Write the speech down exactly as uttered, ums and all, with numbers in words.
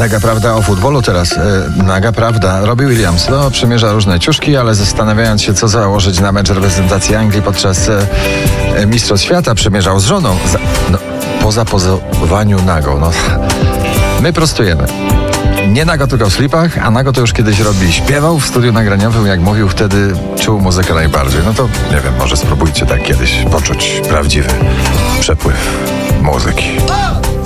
Naga prawda o futbolu teraz. E, naga prawda. Robbie Williams no, przymierza różne ciuszki, ale zastanawiając się, co założyć na mecz reprezentacji Anglii podczas e, Mistrzostw Świata, przymierzał z żoną. Za, no, po zapozowaniu nago. No. My prostujemy. Nie nago, tylko w slipach, a nago to już kiedyś robi. Śpiewał w studiu nagraniowym, jak mówił wtedy, czuł muzykę najbardziej. No to nie wiem, może spróbujcie tak kiedyś poczuć prawdziwy przepływ muzyki.